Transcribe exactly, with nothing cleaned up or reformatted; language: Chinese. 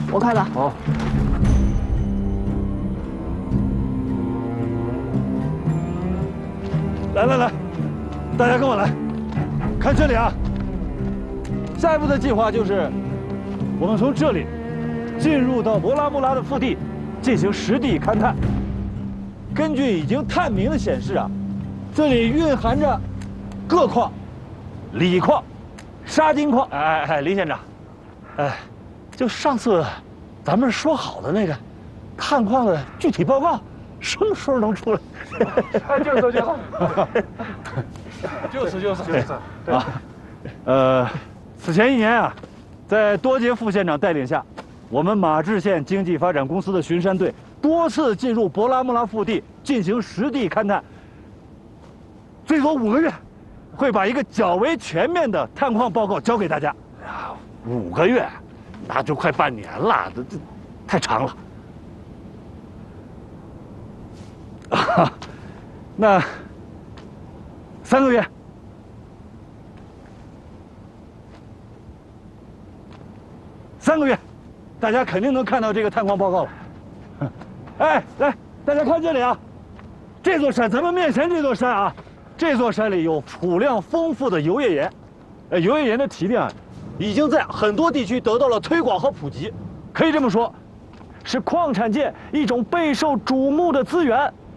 我开吧。 好。来来来，大家跟我来，看这里啊。下一步的计划就是，我们从这里进入到博拉木拉的腹地，进行实地勘探。根据已经探明的显示啊，这里蕴含着铬矿、锂矿、沙金矿。哎哎哎，林县长，哎，就上次咱们说好的那个探矿的具体报告，什么时候能出来？ 就是就好，就是就是就是啊，呃，此前一年啊，在多杰副县长带领下，我们马志县经济发展公司的巡山队多次进入博拉木拉腹地进行实地勘探，最多五个月，会把一个较为全面的探矿报告交给大家。哎呀，五个月，那就快半年了，这这太长了。啊，那三个月。三个月，大家肯定能看到这个探矿报告了。哎，来，大家看这里啊，这座山，咱们面前这座山啊，这座山里有储量丰富的油页岩，呃，油页岩的提炼啊，已经在很多地区得到了推广和普及，可以这么说，是矿产界一种备受瞩目的资源。